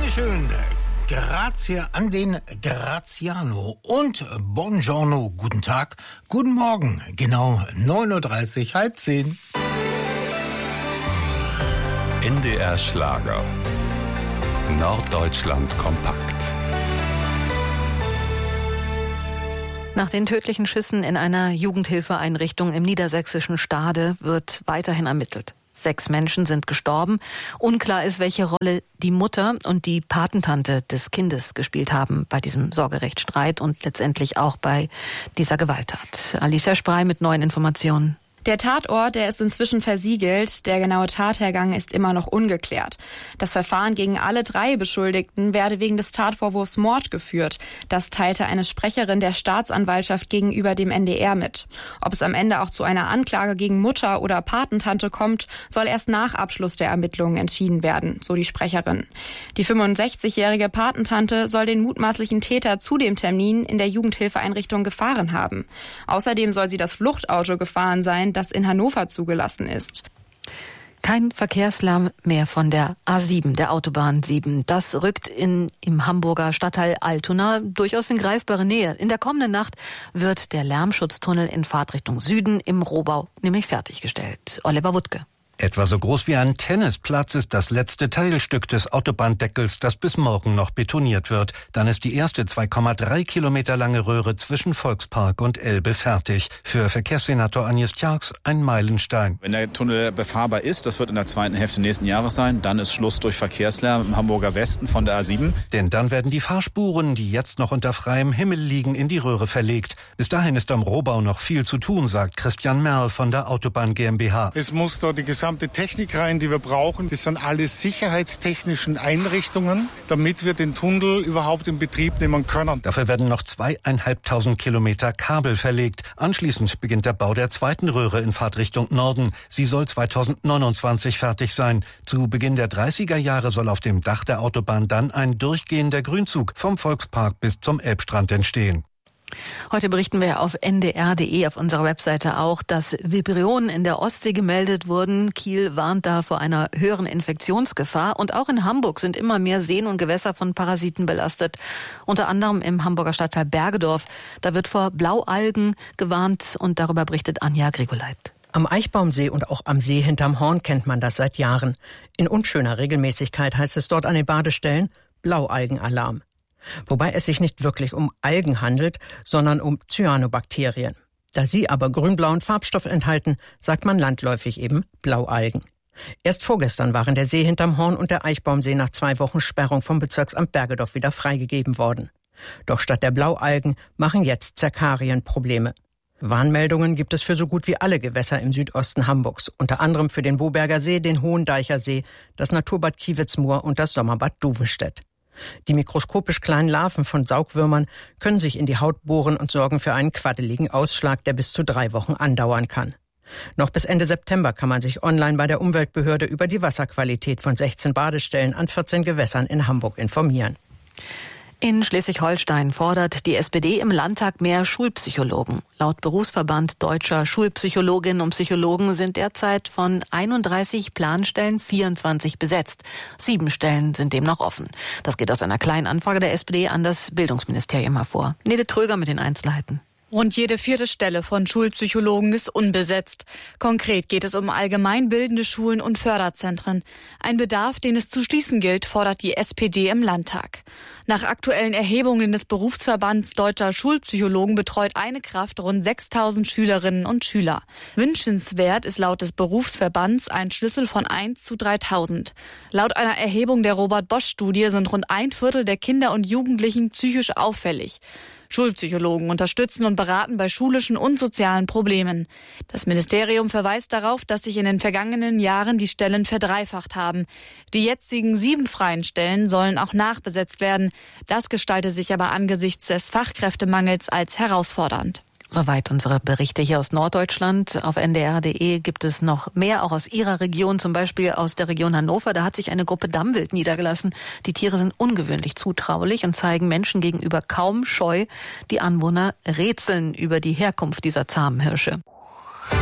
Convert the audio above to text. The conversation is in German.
Dankeschön. Grazie an den Graziano und buongiorno, guten Tag, guten Morgen, genau 9.30 Uhr, halb 10. NDR Schlager. Norddeutschland kompakt. Nach den tödlichen Schüssen in einer Jugendhilfeeinrichtung im niedersächsischen Stade wird weiterhin ermittelt. 6 Menschen sind gestorben. Unklar ist, welche Rolle die Mutter und die Patentante des Kindes gespielt haben bei diesem Sorgerechtsstreit und letztendlich auch bei dieser Gewalttat. Alicia Sprey mit neuen Informationen. Der Tatort, der ist inzwischen versiegelt. Der genaue Tathergang ist immer noch ungeklärt. Das Verfahren gegen alle 3 Beschuldigten werde wegen des Tatvorwurfs Mord geführt. Das teilte eine Sprecherin der Staatsanwaltschaft gegenüber dem NDR mit. Ob es am Ende auch zu einer Anklage gegen Mutter oder Patentante kommt, soll erst nach Abschluss der Ermittlungen entschieden werden, so die Sprecherin. Die 65-jährige Patentante soll den mutmaßlichen Täter zu dem Termin in der Jugendhilfeeinrichtung gefahren haben. Außerdem soll sie das Fluchtauto gefahren sein, das in Hannover zugelassen ist. Kein Verkehrslärm mehr von der A7, der Autobahn 7. Das rückt im Hamburger Stadtteil Altona durchaus in greifbare Nähe. In der kommenden Nacht wird der Lärmschutztunnel in Fahrtrichtung Süden im Rohbau nämlich fertiggestellt. Oliver Wuttke. Etwa so groß wie ein Tennisplatz ist das letzte Teilstück des Autobahndeckels, das bis morgen noch betoniert wird. Dann ist die erste 2,3 Kilometer lange Röhre zwischen Volkspark und Elbe fertig. Für Verkehrssenator Agnes Tjarks ein Meilenstein. Wenn der Tunnel befahrbar ist, das wird in der zweiten Hälfte nächsten Jahres sein, dann ist Schluss durch Verkehrslärm im Hamburger Westen von der A7. Denn dann werden die Fahrspuren, die jetzt noch unter freiem Himmel liegen, in die Röhre verlegt. Bis dahin ist am Rohbau noch viel zu tun, sagt Christian Merl von der Autobahn GmbH. Es muss da die gesamte Technik rein, die wir brauchen. Das sind alles sicherheitstechnischen Einrichtungen, damit wir den Tunnel überhaupt in Betrieb nehmen können. Dafür werden noch 2.500 Kilometer Kabel verlegt. Anschließend beginnt der Bau der zweiten Röhre in Fahrtrichtung Norden. Sie soll 2029 fertig sein. Zu Beginn der 30er Jahre soll auf dem Dach der Autobahn dann ein durchgehender Grünzug vom Volkspark bis zum Elbstrand entstehen. Heute berichten wir auf ndr.de auf unserer Webseite auch, dass Vibrionen in der Ostsee gemeldet wurden. Kiel warnt da vor einer höheren Infektionsgefahr. Und auch in Hamburg sind immer mehr Seen und Gewässer von Parasiten belastet. Unter anderem im Hamburger Stadtteil Bergedorf. Da wird vor Blaualgen gewarnt und darüber berichtet Anja Grigoleit. Am Eichbaumsee und auch am See hinterm Horn kennt man das seit Jahren. In unschöner Regelmäßigkeit heißt es dort an den Badestellen Blaualgenalarm. Wobei es sich nicht wirklich um Algen handelt, sondern um Cyanobakterien. Da sie aber grün-blauen Farbstoff enthalten, sagt man landläufig eben Blaualgen. Erst vorgestern waren der See hinterm Horn und der Eichbaumsee nach 2 Wochen Sperrung vom Bezirksamt Bergedorf wieder freigegeben worden. Doch statt der Blaualgen machen jetzt Zerkarien Probleme. Warnmeldungen gibt es für so gut wie alle Gewässer im Südosten Hamburgs, unter anderem für den Boberger See, den Hohendeicher See, das Naturbad Kiewitzmoor und das Sommerbad Duvenstedt. Die mikroskopisch kleinen Larven von Saugwürmern können sich in die Haut bohren und sorgen für einen quaddeligen Ausschlag, der bis zu 3 Wochen andauern kann. Noch bis Ende September kann man sich online bei der Umweltbehörde über die Wasserqualität von 16 Badestellen an 14 Gewässern in Hamburg informieren. In Schleswig-Holstein fordert die SPD im Landtag mehr Schulpsychologen. Laut Berufsverband Deutscher Schulpsychologinnen und Psychologen sind derzeit von 31 Planstellen 24 besetzt. 7 Stellen sind demnach offen. Das geht aus einer kleinen Anfrage der SPD an das Bildungsministerium hervor. Nele Tröger mit den Einzelheiten. Rund jede 4. Stelle von Schulpsychologen ist unbesetzt. Konkret geht es um allgemeinbildende Schulen und Förderzentren. Ein Bedarf, den es zu schließen gilt, fordert die SPD im Landtag. Nach aktuellen Erhebungen des Berufsverbands Deutscher Schulpsychologen betreut eine Kraft rund 6.000 Schülerinnen und Schüler. Wünschenswert ist laut des Berufsverbands ein Schlüssel von 1 zu 3.000. Laut einer Erhebung der Robert-Bosch-Studie sind rund 1/4 der Kinder und Jugendlichen psychisch auffällig. Schulpsychologen unterstützen und beraten bei schulischen und sozialen Problemen. Das Ministerium verweist darauf, dass sich in den vergangenen Jahren die Stellen verdreifacht haben. Die jetzigen 7 freien Stellen sollen auch nachbesetzt werden. Das gestaltet sich aber angesichts des Fachkräftemangels als herausfordernd. Soweit unsere Berichte hier aus Norddeutschland. Auf ndr.de gibt es noch mehr, auch aus Ihrer Region, zum Beispiel aus der Region Hannover. Da hat sich eine Gruppe Dammwild niedergelassen. Die Tiere sind ungewöhnlich zutraulich und zeigen Menschen gegenüber kaum Scheu. Die Anwohner rätseln über die Herkunft dieser zahmen Hirsche.